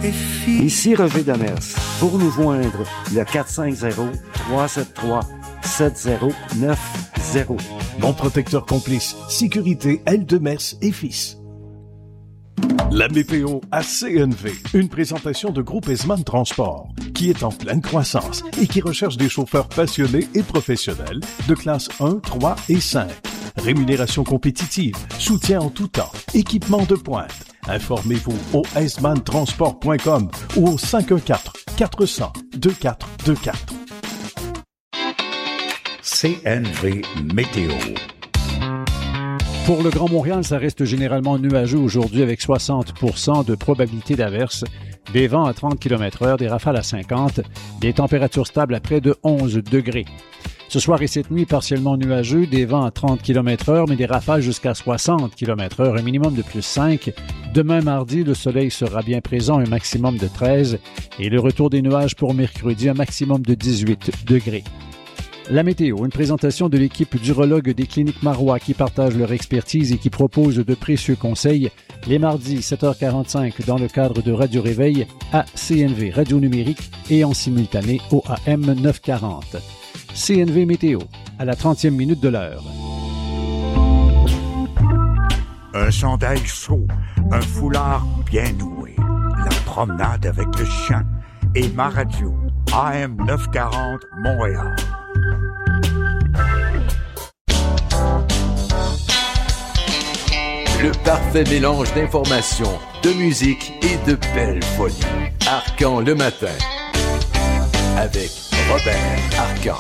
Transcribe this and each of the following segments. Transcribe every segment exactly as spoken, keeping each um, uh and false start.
efficace. Ici Roger Demers. Pour nous joindre, le quatre cinq zéro, trois sept trois, sept zéro neuf zéro. Mon protecteur complice, sécurité L. Demers et Fils. La météo à C N V, une présentation de Groupe Esman Transport, qui est en pleine croissance et qui recherche des chauffeurs passionnés et professionnels de classe un, trois et cinq. Rémunération compétitive, soutien en tout temps, équipement de pointe. Informez-vous au esman transport point com ou au cinq un quatre, quatre cents, vingt-quatre vingt-quatre. C N V Météo. Pour le Grand Montréal, ça reste généralement nuageux aujourd'hui avec soixante pour cent de probabilité d'averse, des vents à trente kilomètres heure, des rafales à cinquante, des températures stables à près de onze degrés. Ce soir et cette nuit, partiellement nuageux, des vents à trente kilomètres heure, mais des rafales jusqu'à soixante kilomètres heure, un minimum de plus cinq. Demain mardi, le soleil sera bien présent, un maximum de treize, et le retour des nuages pour mercredi, un maximum de dix-huit degrés. La météo, une présentation de l'équipe d'urologues des cliniques Marois qui partagent leur expertise et qui proposent de précieux conseils les mardis sept heures quarante-cinq dans le cadre de Radio Réveil à C N V Radio Numérique et en simultané au A M neuf cent quarante. C N V Météo, à la trentième minute de l'heure. Un chandail chaud, un foulard bien noué, la promenade avec le chien et ma radio A M neuf cent quarante Montréal. Le parfait mélange d'informations, de musique et de belles folies. Arcan le matin, avec Robert Arcan.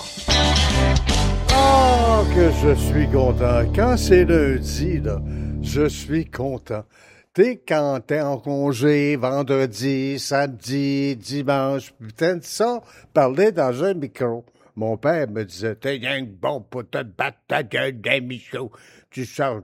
Oh, que je suis content. Quand c'est lundi, là, je suis content. T'es quand t'es en congé, vendredi, samedi, dimanche, putain de ça, parler dans un micro. Mon père me disait, t'es rien que bon pour te battre ta gueule d'un micro. Tu sors.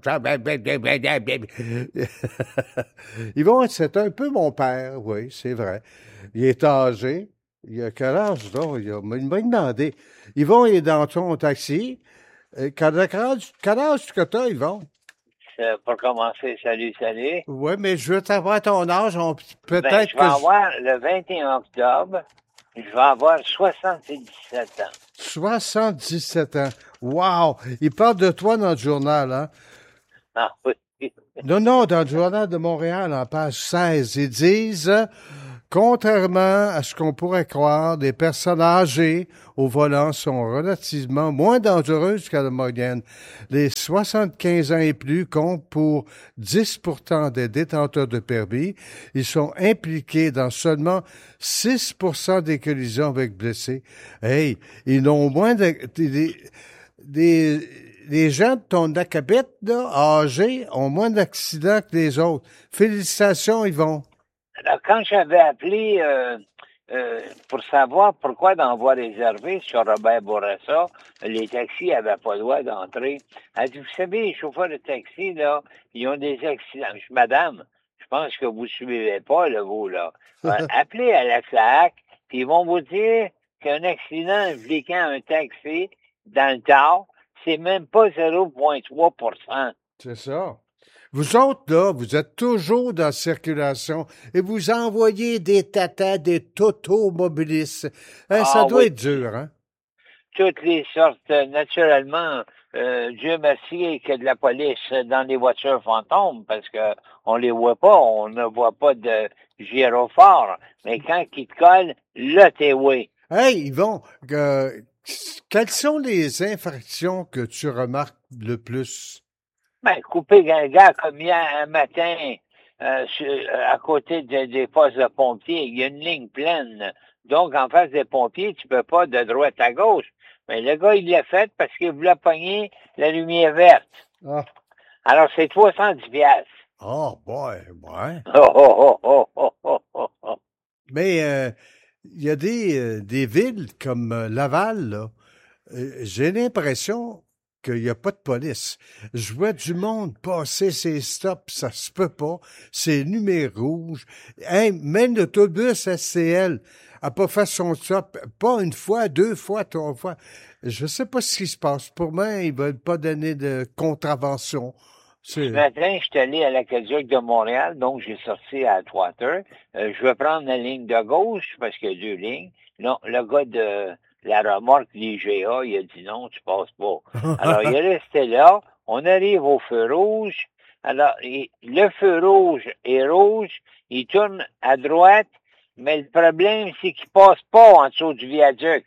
Yvon, c'est un peu mon père, oui, c'est vrai. Il est âgé. Il a quel âge, là? Il, a, il m'a demandé. Yvon, il est dans ton taxi. Quel âge, quel âge que t'as, Yvon? Euh, pour commencer, salut, salut. Oui, mais je veux savoir ton âge. On, peut-être ben, je vais que avoir je... le vingt et un octobre, je vais avoir soixante-dix-sept ans. soixante-dix-sept ans. Wow! Il parle de toi dans le journal, hein? Ah oui. Non, non, dans le journal de Montréal, en page seize, ils disent, contrairement à ce qu'on pourrait croire, des personnes âgées au volant sont relativement moins dangereuses qu'à la moyenne. Les soixante-quinze ans et plus comptent pour dix pour cent des détenteurs de permis. Ils sont impliqués dans seulement six pour cent des collisions avec blessés. Hey, ils ont moins de... Des, des, les gens de ton acabit, là, âgés, ont moins d'accidents que les autres. Félicitations, Yvon. Alors, quand j'avais appelé euh, euh, pour savoir pourquoi dans voie réservée sur Robert Bourassa, les taxis n'avaient pas le droit d'entrer, elle dit, vous savez, les chauffeurs de taxi, là, ils ont des accidents. Je dis, madame, je pense que vous ne suivez pas, là, vous, là. Alors, appelez à la S A C, puis ils vont vous dire qu'un accident impliquant un taxi dans le tard, c'est même pas zéro virgule trois pour cent. C'est ça. Vous autres, là, vous êtes toujours dans la circulation et vous envoyez des tatas, des totomobilistes. Hein, ah, ça doit oui. être dur, hein? Toutes les sortes. Naturellement, euh, Dieu merci que de la police dans les voitures fantômes, parce que on les voit pas, on ne voit pas de gyrophare. Mais quand ils te collent, là, t'es oui. Hey, Yvon, euh, quelles sont les infractions que tu remarques le plus? Ben, couper un gars comme hier un matin euh, sur, à côté de, des postes de pompiers, il y a une ligne pleine. Donc, en face des pompiers, tu peux pas de droite à gauche. Mais le gars, il l'a fait parce qu'il voulait pogner la lumière verte. Ah. Alors, c'est trois cent dix piastres. Oh, boy, ouais. Oh, oh, oh, oh, oh, oh, oh. Mais euh, il y a des, euh, des villes comme euh, Laval, là. Euh, j'ai l'impression qu'il n'y a pas de police. Je vois du monde passer ses stops, ça se peut pas. C'est numéro rouge. Hey, même l'autobus S C L n'a pas fait son stop, pas une fois, deux fois, trois fois. Je sais pas ce qui se passe. Pour moi, ils veulent pas donner de contravention. C'est... Ce matin, je suis allé à l'Aqueduc de Montréal, donc j'ai sorti à Atwater. Euh, je vais prendre la ligne de gauche, parce qu'il y a deux lignes. Non, le gars de la remorque d'I G A, il a dit non, tu passes pas. Alors, il est resté là. On arrive au feu rouge. Alors, il, le feu rouge est rouge. Il tourne à droite. Mais le problème, c'est qu'il passe pas en dessous du viaduc.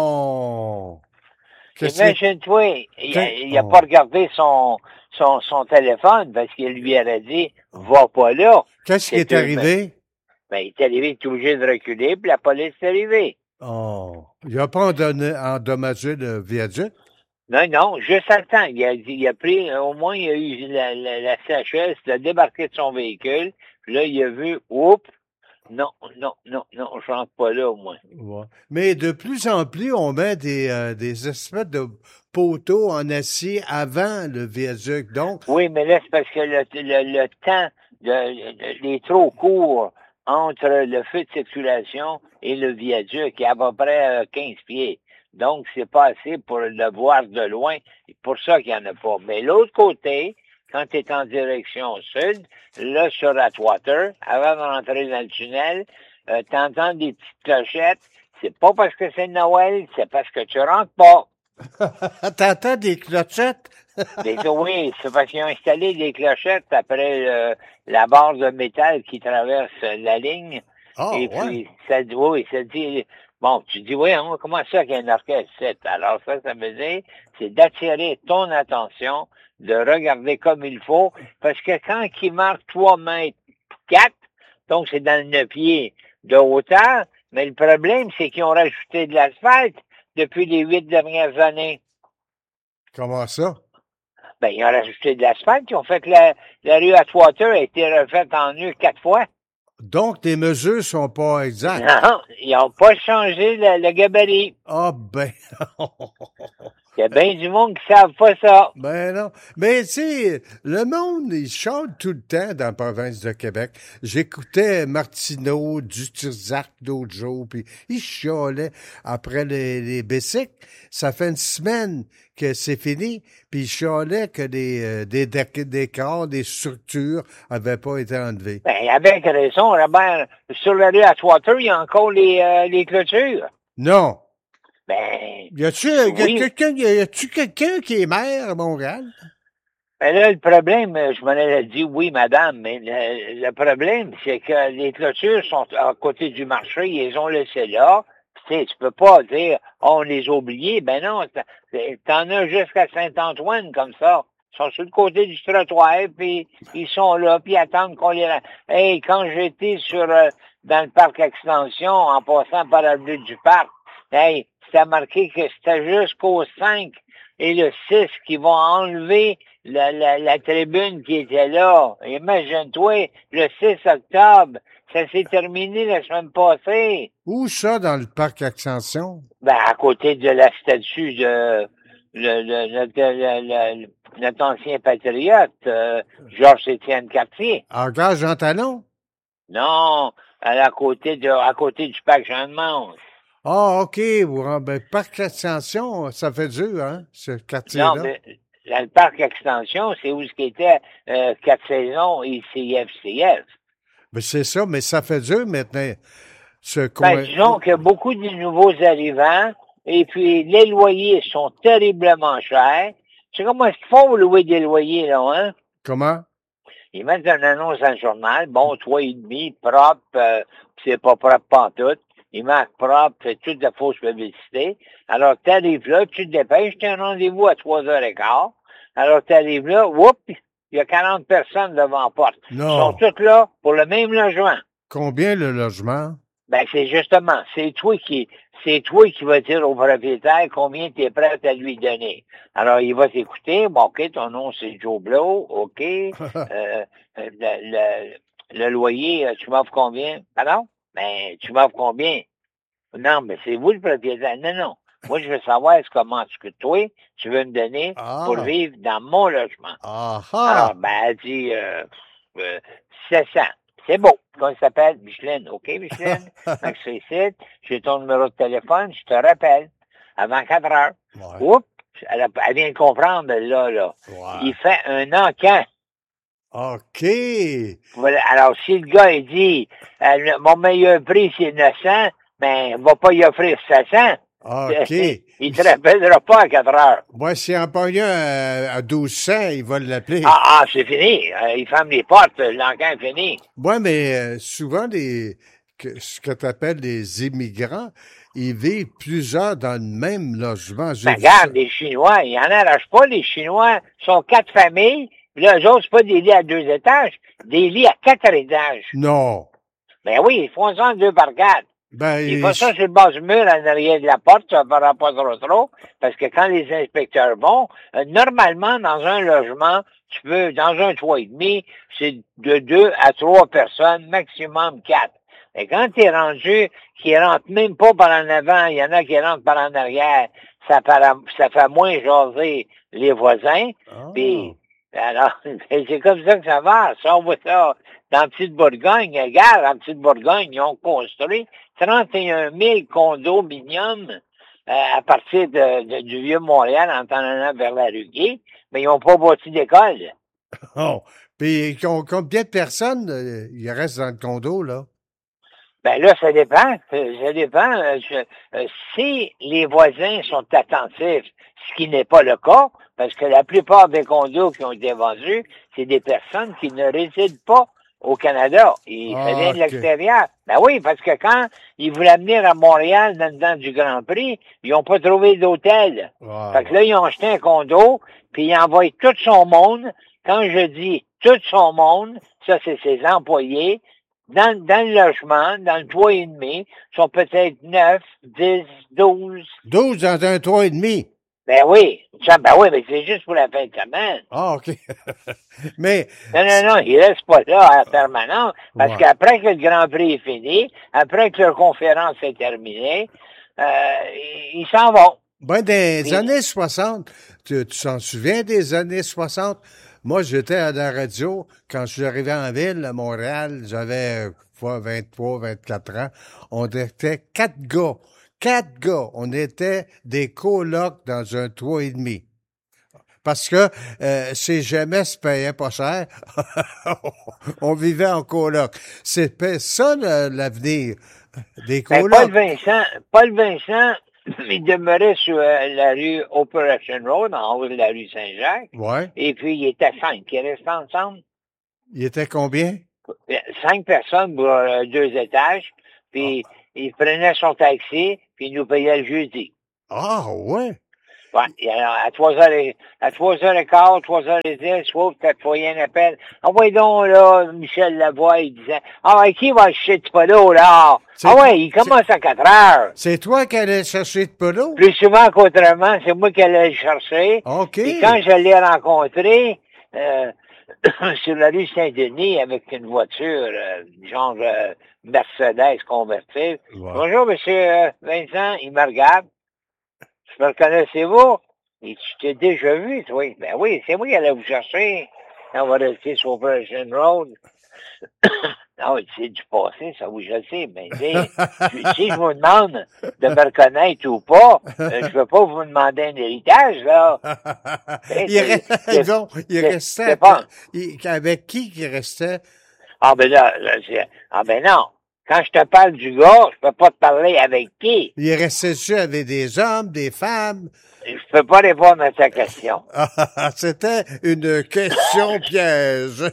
Oh! Imagine-toi, il n'a oh. pas regardé son, son, son téléphone parce qu'il lui aurait dit « Va pas là ». Qu'est-ce qui est, est arrivé? Ben, il est arrivé, il est obligé de reculer, puis la police est arrivée. Oh! Il n'a pas endommagé le viaduc? Non, non, juste à temps. Il a, il a pris, au moins, il a eu la, la, la C H S, il a débarqué de son véhicule, puis là, il a vu, oups, non, non, non, non, je rentre pas là, au moins. Ouais. Mais de plus en plus, on met des, euh, des espèces de poteaux en acier avant le viaduc, donc... Oui, mais là, c'est parce que le, le, le temps de, de, est trop court entre le feu de circulation et le viaduc, qui est à peu près quinze pieds. Donc, c'est pas assez pour le voir de loin. C'est pour ça qu'il n'y en a pas. Mais l'autre côté, quand tu es en direction sud, là, sur Atwater, avant de rentrer dans le tunnel, euh, tu entends des petites clochettes. C'est pas parce que c'est Noël, c'est parce que tu rentres pas. T'entends des clochettes? Des, oui, c'est parce qu'ils ont installé des clochettes après euh, la barre de métal qui traverse la ligne. Oh, et puis, ouais. ça dit, oui, ça dit... Bon, tu dis, oui, on comment ça qu'il y a un orchestre? Alors ça, ça veut dire, c'est d'attirer ton attention, de regarder comme il faut, parce que quand il marque trois mètres quatre, donc c'est dans le neuf pieds de hauteur, mais le problème, c'est qu'ils ont rajouté de l'asphalte depuis les huit dernières années. Comment ça? Ben, ils ont rajouté de l'asphalte, ils ont fait que la, la rue Atwater a été refaite en nœud quatre fois. Donc, les mesures sont pas exactes. Non, ils n'ont pas changé le, le gabarit. Ah, ben. Il y a bien du monde qui ne savent pas ça. Ben non. Mais tu sais, le monde, il chante tout le temps dans la province de Québec. J'écoutais Martineau, Dutirzac l'autre jour, puis il chialait après les, les bicycles. Ça fait une semaine que c'est fini, puis il chialait que des, des décors, des structures avaient pas été enlevés. Ben, avec raison, Robert. Sur la rue Atwater, il y a encore les, euh, les clôtures. Non. Ben. Y a-tu, oui. y a quelqu'un, y a-tu quelqu'un qui est maire à Montréal? Ben là, le problème, je m'en ai dit oui, madame, mais le, le problème, c'est que les clôtures sont à côté du marché, ils les ont laissées là. Tu sais, tu peux pas dire, oh, on les a oubliés. Ben non, t'en as jusqu'à Saint-Antoine comme ça. Ils sont sur le côté du trottoir, puis ils sont là, puis ils attendent qu'on les... Hey, quand j'étais sur euh, dans le parc Extension, en passant par l'avenue du parc, hey, c'était marqué que c'était jusqu'au cinq et le six qui vont enlever la, la, la tribune qui était là. Imagine-toi, le six octobre, ça s'est terminé la semaine passée. Où ça, dans le parc Extension? Ben, à côté de la statue de le, le, le, le, le, notre ancien patriote, euh, Georges-Étienne Cartier. En gare Jean Talon? Non, à côté de, à côté du parc Jean-de-Mance. Ah, OK. Ben, parc Extension, ça fait dur, hein, ce quartier-là. Non, mais dans le parc Extension, c'est où ce qui était euh, quatre saisons et C F C F. Ben, c'est ça, mais ça fait dur maintenant. Ce coin... Ben, disons qu'il y a beaucoup de nouveaux arrivants et puis les loyers sont terriblement chers. Tu sais comment est-ce qu'ils font pour louer des loyers, là, hein? Comment? Ils mettent une annonce dans le journal, bon, trois et demi, propre, euh, c'est pas propre pantoute. Ils marquent propre, fait toute la fausse publicité. Alors, t'arrives là, tu te dépêches, tu as un rendez-vous à trois heures quinze. Alors, t'arrives là, whoop, il y a quarante personnes devant la porte. Non. Ils sont toutes là pour le même logement. Combien le logement? Ben, c'est justement, c'est toi qui, c'est toi qui vas dire au propriétaire combien tu es prêt à lui donner. Alors, il va t'écouter, bon, OK, ton nom c'est Joe Blow, OK, euh, le, le, le loyer, tu m'offres combien? Pardon? Ben, tu m'offres combien? Non, mais c'est vous le propriétaire. Non, non. Moi, je veux savoir est-ce comment est-ce que toi, tu veux me donner ah. pour vivre dans mon logement. Ah, Alors, ben, elle dit, euh, euh, sept cents. C'est beau. Comment il s'appelle? Micheline. OK, Micheline? Max Fécite, j'ai ton numéro de téléphone, je te rappelle. Avant quatre heures. Ouais. Oups! Elle, a, elle vient de comprendre, là, là. Ouais. Il fait un encan. OK. Voilà. Alors, si le gars, il dit, euh, mon meilleur prix, c'est neuf cents, ben, il va pas y offrir sept cents. OK. Il te rappellera pas à quatre heures. Moi, s'il en pogne un à douze cents, il va l'appeler. Ah, ah, c'est fini. Euh, il ferme les portes, l'enquête est fini. Ouais, mais euh, souvent, les, que, ce que tu appelles les immigrants, ils vivent plusieurs dans le même logement. J'ai Ben, vu ça. regarde, les Chinois, ils en arrachent pas. Les Chinois sont quatre familles. Puis là, eux autres, c'est pas des lits à deux étages, des lits à quatre étages. Non. Ben oui, ils font ça en deux par quatre. Ben, Ils il- font ça sur le bas du mur, en arrière de la porte, ça ne fera pas trop trop, parce que quand les inspecteurs vont, euh, normalement, dans un logement, tu peux, dans un toit et demi, c'est de deux à trois personnes, maximum quatre. Et quand tu es rendu, qui rentre même pas par en avant, il y en a qui rentrent par en arrière, ça fait, ça fait moins jaser les voisins, Ah. puis alors, c'est comme ça que ça va. Ça, on voit ça dans Petite Bourgogne. Regarde, en Petite Bourgogne, ils ont construit trente et un mille condominiums euh, à partir de, de- du Vieux-Montréal en t'en allant vers la rue Gay, mais ils n'ont pas bâti d'école. Oh. Puis, com- combien de personnes euh, il reste dans le condo, là? Ben là, ça dépend. Euh, Ça dépend. Euh, je- euh, si les voisins sont attentifs, ce qui n'est pas le cas, parce que la plupart des condos qui ont été vendus, c'est des personnes qui ne résident pas au Canada. Ils Ah, ça vient de ok. l'extérieur. Ben oui, parce que quand ils voulaient venir à Montréal dans le temps du Grand Prix, ils n'ont pas trouvé d'hôtel. Wow. Fait que là, ils ont acheté un condo, puis ils envoient tout son monde. Quand je dis tout son monde, ça, c'est ses employés. Dans, dans le logement, dans le toit et demi, sont peut-être neuf, dix, douze. douze dans un toit et demi. Ben oui. Ça, ben oui, mais c'est juste pour la fin de semaine. Ah, OK. Mais, Non, non, non, ils restent pas là en permanence. Parce Ouais. qu'après que le Grand Prix est fini, après que leur conférence est terminée, euh, ils ils s'en vont. ben, des Oui. années soixante, tu tu t'en souviens des années soixante? Moi, j'étais à la radio quand je suis arrivé en ville, à Montréal. J'avais, euh, quoi, vingt-trois, vingt-quatre ans. On était quatre gars. Quatre gars. On était des colocs dans un toit et demi. Parce que euh, ces jamais se payaient pas cher. On vivait en coloc. C'est pe- ça le- l'avenir des Ben, colocs. Paul Vincent, Paul Vincent, il demeurait sur euh, la rue Operation Road, en haut de la rue Saint-Jacques. Ouais. Et puis, il était cinq qui restaient ensemble. Il était combien? Cinq personnes pour euh, deux étages. Puis, il prenait son taxi, puis il nous payait le jeudi. Ah, ouais. Ouais, et alors, à trois heures et, à trois heures et quart, trois heures et dix, soit peut-être foyer un appel. Ah ouais, donc, là, Michel Lavoie, il disait, ah ouais, qui va acheter du polo, là? C'est- Ah ouais, il commence à quatre heures. C'est toi qui allais chercher de polo? Plus souvent qu'autrement, c'est moi qui allais le chercher. OK. Et quand je l'ai rencontré, euh, sur la rue Saint-Denis, avec une voiture, euh, genre euh, Mercedes convertible. Ouais. Bonjour, monsieur euh, Vincent. Il me regarde. Je me reconnaissez-vous? Et tu t'es déjà vu, toi? Ben oui, c'est moi qui allais vous chercher. On va rester sur Operation Road. Non, c'est du passé, ça, oui, je le sais, mais tu sais, je- si je vous demande de me reconnaître ou pas, euh, je veux pas vous demander un héritage, là. il, c'est- re- c'est- non, il c'est- restait. c'est pas- il- avec qui qui restait? Ah ben là, là, c'est- ah ben non. Quand je te parle du gars, je peux pas te parler avec qui. Il restait dessus avec des hommes, des femmes. Je peux pas répondre à ta question. Ah, c'était une question piège.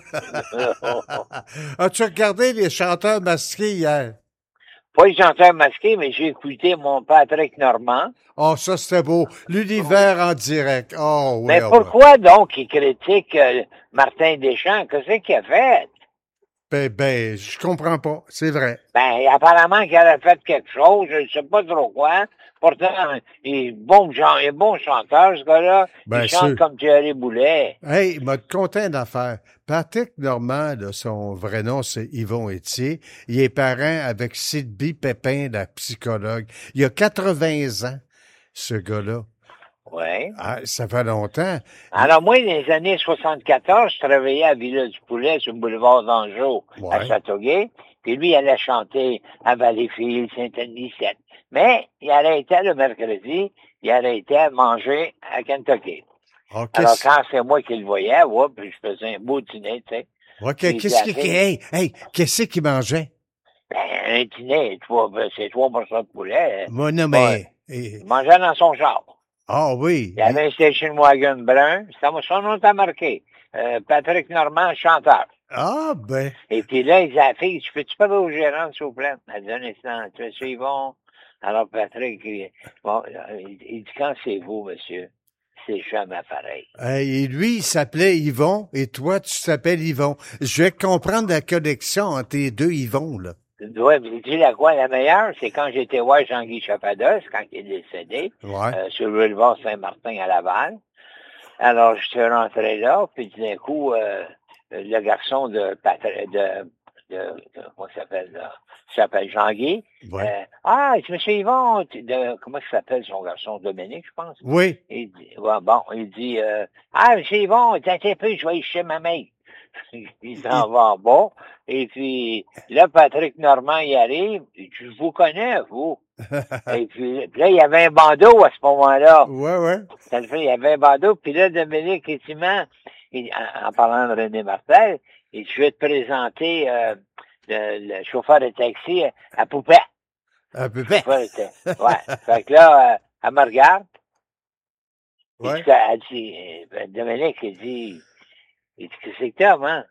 As-tu regardé les chanteurs masqués hier? Pas les chanteurs masqués, mais j'ai écouté mon Patrick Normand. Oh, ça, c'était beau. L'univers en direct. Oh, oui. Mais oh, pourquoi donc il critique euh, Martin Deschamps? Qu'est-ce qu'il a fait? Ben, ben, je comprends pas. C'est vrai. Ben, apparemment qu'il aurait fait quelque chose, je ne sais pas trop quoi. Pourtant, il est bon, genre, il est bon chanteur, ce gars-là. Ben, il chante sûr. comme Thierry Boulet. Hey, il m'a content d'affaires. Patrick Normand, là, son vrai nom, c'est Yvon Étier. Il est parent avec Sylvie Pépin, la psychologue. Il a quatre-vingts ans, ce gars-là. Ouais. Ah, ça fait longtemps. Alors, moi, dans les années soixante-quatorze, je travaillais à Villa du Poulet, sur le boulevard d'Anjou, Ouais. à Châteauguay. Puis lui, il allait chanter à Valleyfield, Saint-Anicette. Mais, il arrêtait le mercredi, il arrêtait à manger à Kentucky. Oh, Alors, quand c'est moi qui le voyais, ouais, puis je faisais un beau dîner, tu sais. OK, qu'est-ce qu'il hey, hey, qu'est-ce qu'il mangeait? Ben, un dîner, trois, c'est trois morceaux de poulet. Moi, non, mais... Il mangeait dans son char. Ah oui. Il y avait un station wagon brun. Son nom t'a marqué. Euh, Patrick Normand, chanteur. Ah, ben. Et puis là, il a fait, tu peux-tu parler au gérant, s'il vous plaît? Elle dit un instant, tu es suivant. Alors, Patrick, il, bon, il, il dit, quand c'est vous, monsieur? C'est jamais pareil. Et lui, il s'appelait Yvon, et toi, tu t'appelles Yvon. Je vais comprendre la connexion entre les deux Yvon, là. Ouais, mais tu sais la quoi, la meilleure, c'est quand j'étais voir Jean-Guy Chapados, quand il est décédé, ouais. euh, sur le boulevard Saint-Martin à Laval. Alors, je suis rentré là, puis d'un coup, euh, le garçon de, de, de, de comment ça s'appelle, là? Il s'appelle Jean-Guy. Ouais. Euh, ah, c'est M. Yvon, de, comment il s'appelle son garçon? Dominique, je pense. Oui. Il dit, ouais, bon, il dit, euh, ah, M. Yvon, t'as un peu, je vais aller chez ma mère. Il s'en va en bas. Et puis, là, Patrick Normand y arrive. Je vous connais, vous. Et puis, puis là, il y avait un bandeau à ce moment-là. Ouais, ouais. Ça le fait, il y avait un bandeau. Puis là, Dominique, effectivement, il, en, en parlant de René Martel, il dit, je vais te présenter euh, le, le chauffeur de taxi à Poupée. À Poupée? Ouais. Fait que là, euh, elle me regarde. Ouais. Puis, elle dit, euh, Dominique, il dit, il dit, qu'est-ce que t'as, man?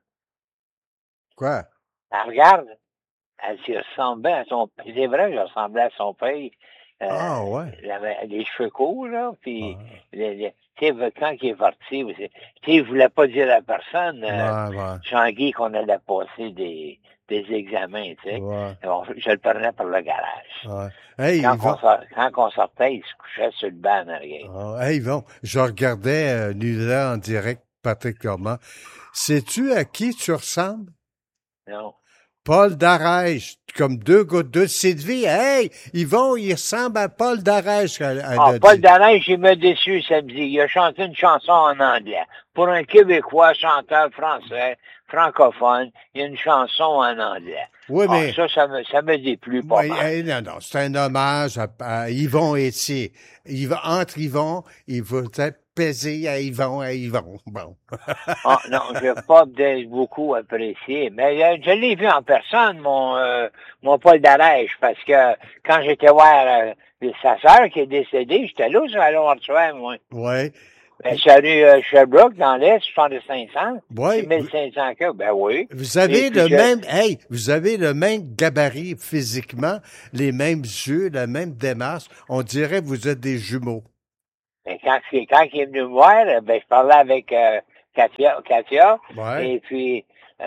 Quoi? Elle regarde. Elle dit, il ressemblait à son père. C'est vrai, je ressemblais à son père. Euh, ah, ouais. Il avait les cheveux courts, là. Puis, ah. tu sais, quand il est parti, tu sais, il voulait pas dire à personne, euh, ouais, ouais. Jean-Guy, qu'on allait passer des, des examens, tu sais. Ouais. Bon, je le prenais par le garage. Ouais. Hey, quand, Yvon... on sort, quand on sortait, il se couchait sur le banc en arrière. Ah, hey, Yvon, je regardais euh, Nuda en direct, Patrick Normand. Sais-tu à qui tu ressembles? Non. Paul Darèche, comme deux gouttes d'eau de Sylvie. Hey, Yvon, il ressemble à Paul Darèche. Ah, Paul Darèche, il m'a déçu samedi. Il a chanté une chanson en anglais. Pour un Québécois, chanteur français, francophone, il y a une chanson en anglais. Oui, ah, mais... Ça, ça me, ça me déplut pas oui, mal. Hey, non, non, c'est un hommage à, à Yvon Etier. Il va, entre Yvon, il va peut-être peser à Yvon, à Yvon. Bon. ah, non, je n'ai pas beaucoup apprécié. Mais euh, je l'ai vu en personne, mon euh, mon Paul Darèche, parce que quand j'étais voir euh, sa sœur qui est décédée, j'étais là sur la Loire-Tuelle, moi. Oui. Ben, salut euh, Sherbrooke, dans l'Est, soixante-cinq cents. Oui. mille cinq cents cas, ben oui. Vous avez Et le je... même, hey, vous avez le même gabarit physiquement, les mêmes yeux, la même démarche. On dirait que vous êtes des jumeaux. Ben, quand, quand il est venu me voir, ben, je parlais avec euh, Katia, Katia ouais. et puis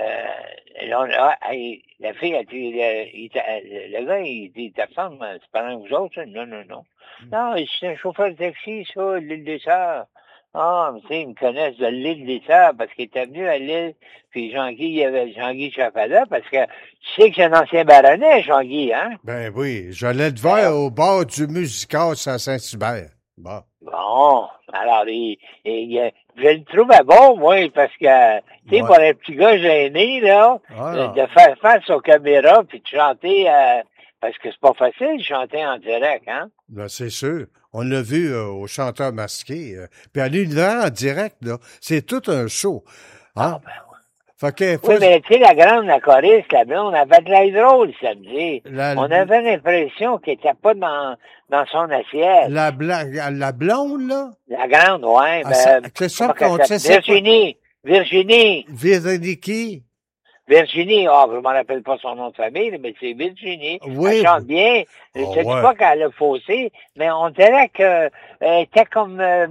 euh, on, ah, la fille a dit, le, il, le gars, il dit, t'as ressemble, c'est pendant vous autres, ça? Non, non, non. Mm. Non, c'est un chauffeur de taxi, ça, l'île des Sœurs. Ah, mais tu sais, ils me connaissent de l'île des Sœurs parce qu'il était venu à l'île, puis Jean-Guy, il y avait Jean-Guy Chapada, parce que tu sais que c'est un ancien baronnet, Jean-Guy, hein? Ben oui, j'allais te voir alors, au bord du Musicas à Saint-Hubert. Bon. Bon, alors, il, il, je le trouvais bon, moi, parce que, tu sais, ouais. Pour un petit gars gêné, là, ah. de faire face aux caméras, puis de chanter, euh, parce que c'est pas facile de chanter en direct, hein? Ben, c'est sûr. On l'a vu euh, au chanteur masqué. Euh, puis à l'univers en direct, là, c'est tout un show. Hein? Ah, ben ouais. Fait que, faut... Oui, mais tu sais, la grande, la choriste, la blonde, on avait de l'air drôle samedi. La... On avait l'impression qu'elle était pas dans, dans son assiette. La, bla... la blonde, là? La grande, ouais. Ah, ben, c'est ça qu'on sait. Virginie. Virginie. Virginie qui? Virginie, oh, je ne me rappelle pas son nom de famille, mais c'est Virginie. Oui. Elle chante bien. Je ne oh, sais ouais. pas qu'elle a faussé, mais on dirait qu'elle était comme euh,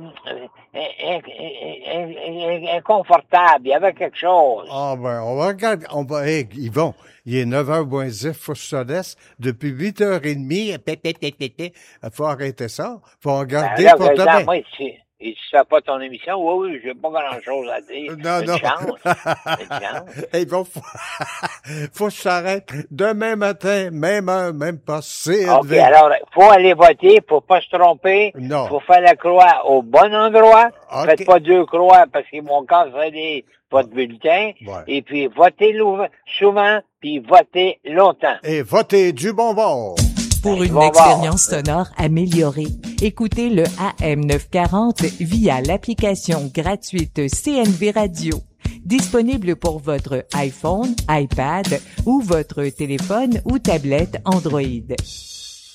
inconfortable. Il y avait quelque chose. Ah, ben, on va regarder. On va, hey, Yvon, il est neuf heures moins dix, faut que je te laisse. Depuis huit heures trente, il faut arrêter ça. Il faut regarder ben là, pour demain. Moi, ici. Et tu fais pas ton émission? Oui, oui, j'ai pas grand-chose à dire. Non, Une non. chance. Une chance. Hey, bon, faut, faut que je s'arrête. Demain matin, même heure, même pas. C'est OK, alors, faut aller voter, faut pas se tromper. Non. Faut faire la croix au bon endroit. Okay. Faites pas deux croix parce qu'ils vont casser votre bulletin. Ouais. Et puis, votez souvent, puis votez longtemps. Et votez du bon bord. Pour une Bon, expérience sonore améliorée, écoutez le A M neuf cent quarante via l'application gratuite C N V Radio. Disponible pour votre iPhone, iPad ou votre téléphone ou tablette Android.